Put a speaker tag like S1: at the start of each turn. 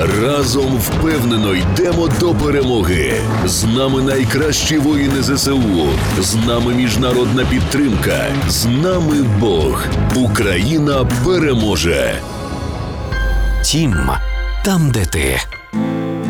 S1: Разом впевнено йдемо до перемоги. З нами найкращі воїни ЗСУ. З нами міжнародна підтримка. З нами Бог. Україна переможе.
S2: Тім, там, де ти.